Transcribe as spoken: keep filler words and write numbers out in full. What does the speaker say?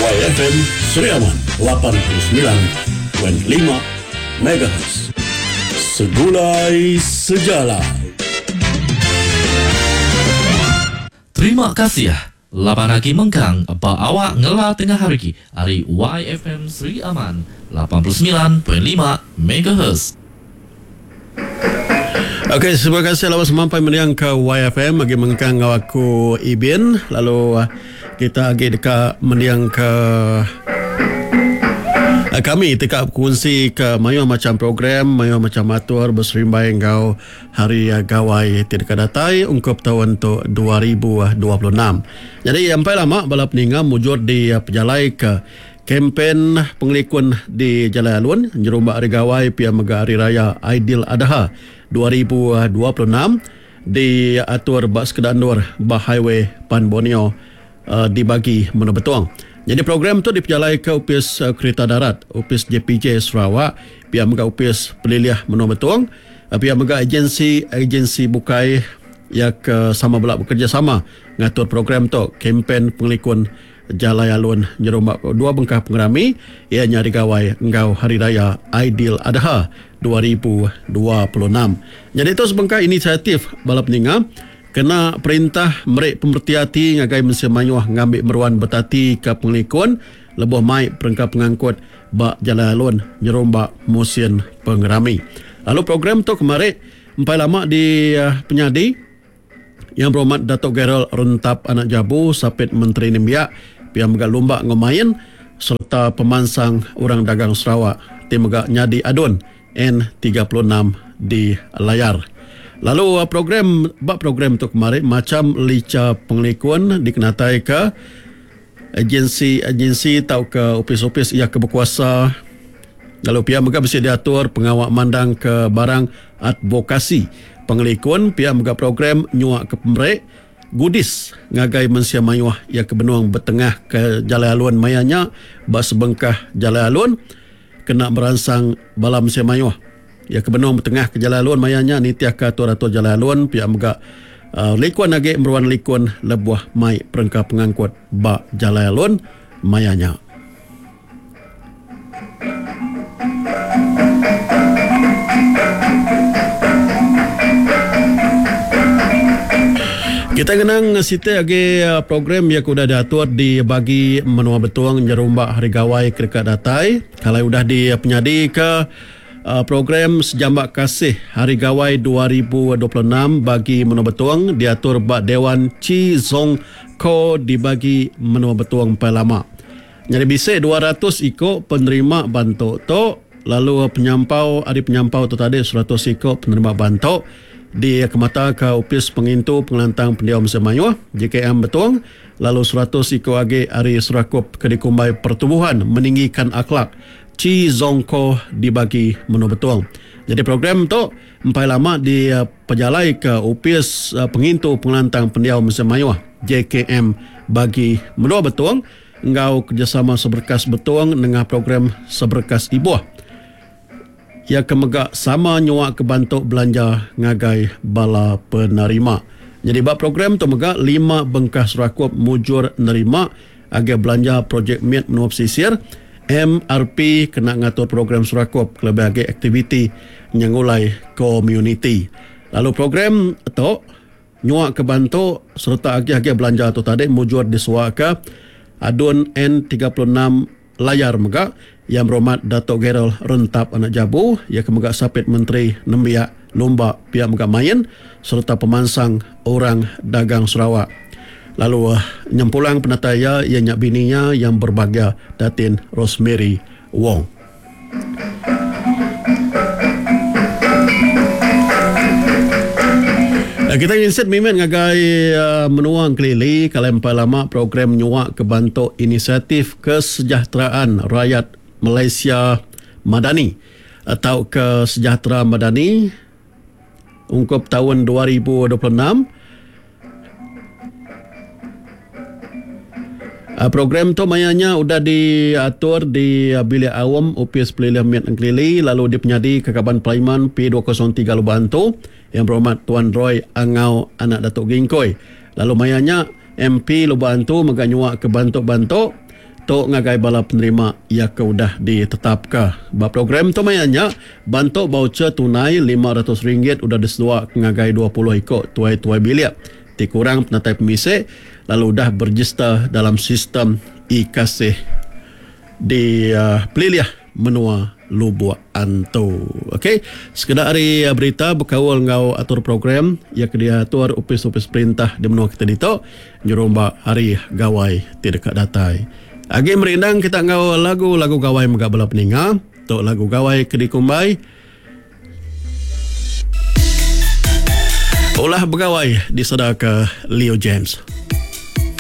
Y F M Seri Aman lapan puluh sembilan koma lima megahertz. Segulai Sejalan. Terima kasih. Lapan lagi mengkang apa awak ngela tengah hari hari Y F M Seri Aman lapan puluh sembilan koma lima megahertz. Okey, terima kasih lawan semampai meniang ke Y F M bagi mengkang aku Ibin. Lalu kita lagi dekat meniang ke kami tekak kongsi ke mayu macam program, mayu macam atur berserimbai engkau hari gawai tidak datai ungkup tahun tu dua ribu dua puluh enam. Jadi sampai lama balap ninga mujur di pejalai ke kempen pengelikun di Jalan Alun jerumbak hari gawai pia mega hari raya Aidil Adha dua ribu dua puluh enam di atur bak sekedandur bah highway Pan Borneo uh, dibagi menu betuang. Jadi program tu diperjalai ke Upis uh, Kereta Darat, Upis J P J Sarawak, pihak mega Upis Peliliah Menua Betuang, uh, pihak mega agensi agensi bukai yang uh, sama belak bekerjasama ngatur program tu, kempen pengelikun Jalan Alun nyerumbak dua bengkah pengerami ianya digawai engkau hari raya Aidil Adha dua ribu dua puluh enam. Jadi itu sebengkah inisiatif balap ninga kena perintah merek pemerhati ngagai mensemayuh ngambil meruan betati ke pengelikun lebuh mai perengkap pengangkut bak Jalan Alun nyerumbak musim pengerami. Lalu program tu kemarin empai lama di uh, penyadi yang berhormat Datuk Gerald Runtap Anak Jabu Sapit Menteri Nimbiak pihak megak lomba ngomain serta pemansang orang dagang Sarawak tim megak nyadi adun N tiga puluh enam di layar. Lalu program bak program tu kemarin macam lica pengelikun dikenatai ke agensi-agensi tau ke opis-opis ia keberkuasa. Lalu pihak megak mesti diatur pengawak mandang ke barang advokasi pengelikun pihak megak program nyuak ke pemerek Gudis ngagai mensia mayuah ia ke benuang bertengah ke Jalan Alun mayanya bak sebengkah Jalan Alun kena merangsang bala mensia mayuah ia ke benuang bertengah ke Jalan Alun mayanya nitiah ke atur-atur Jalan Alun pihak megak uh, likuan lagi meruan likun lebuah mai perengkap pengangkut bak Jalan Alun mayanya. Kita kenang siti lagi program yang sudah diatur dibagi menua betuang nyerumbak hari gawai kedekat datai. Kalau sudah di penyadi ke uh, program sejambak kasih hari gawai dua ribu dua puluh enam bagi menua betuang diatur bak Dewan Chi Zong Ko dibagi menua betuang empat lama. Jadi bisa dua ratus ikut penerima bantuk tu. Lalu penyampau, ada penyampau tu tadi seratus ikut penerima bantuk. Di kemata ke Upis Pengintu Pengelantang Pendiam Semayuh J K M Betuang. Lalu seratus ikut lagi hari Serakup Kedikumbai Pertubuhan Meninggikan Akhlak Chi Zongko dibagi menu Betuang. Jadi program tu empai lama di uh, pejalai ke Upis uh, Pengintu Pengelantang Pendiam Semayuh J K M bagi menu Betuang. Engkau kerjasama Seberkas Betuang dengan program Seberkas Ibuah ia kemegak sama nyuak ke bantuk belanja ngagai bala penerima. Jadi bak program tu megak lima bengkah Serakup mujur nerima agar belanja projek miat menua pesisir. M R P kena ngatur program Serakup kelebih agar aktiviti nyangulai komuniti. Lalu program tu nyuak ke bantuk serta agar-agar belanja tu tadi mujur disuak ke adun N tiga puluh enam layar megak yang berhormat Datuk Gerald Runtap Anak Jabu ia kemegak Sapit Menteri Nembiak Lomba pihak megak main serta pemansang orang dagang Sarawak. Lalu uh, nyempulang penataya ia nyak bininya yang berbahagia Datin Rosemary Wong. Kita insit mimin ngagai uh, menuang kelili kalau empat lama program nyuak ke bantuk inisiatif kesejahteraan rakyat Malaysia Madani atau Kesejahteraan Madani ungkup tahun dua ribu dua puluh enam. Uh, program tu mayanya sudah diatur di uh, Bilik Awam Upis Peliliah Miat Kelili lalu di penyadi Kekaban Parlimen P dua kosong tiga Lubantu yang berhormat Tuan Roy Angau Anak Datuk Gingkoi. Lalu mayanya M P Lubantu meganyuak ke bantuk-bantuk tok ngagai bala penerima ia ke udah ditetapkan. Ba program tu mayanya bantu voucher tunai lima ratus ringgit udah diseluak ngagai dua puluh ikut tuai-tuai bilik. Ti kurang penatai pemisik lalu udah berregister dalam sistem e-kasih di uh, Peliliah Menua Lubuk Antu. Okey, sekedar hari uh, berita berkawal ngau atur program ia kedia atur opis-opis perintah di menua kita dito nyerombak hari gawai ti dekat datai. Agi merindang kita ngau lagu-lagu gawai megabala peninga, tok lagu gawai kedi kumbai. Olah begawai disedaka Leo James.